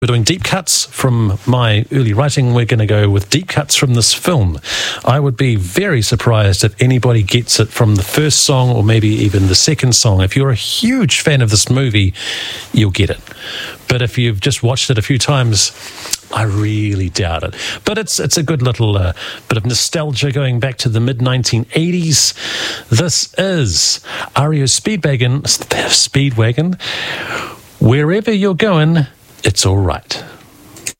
We're doing deep cuts from my early writing. We're going to go with deep cuts from this film. I would be very surprised if anybody gets it from the first song or maybe even the second song. If you're a huge fan of this movie, you'll get it. But if you've just watched it a few times, I really doubt it. But it's a good little bit of nostalgia going back to the mid-1980s. This is REO Speedwagon. Wherever you're going, it's all right.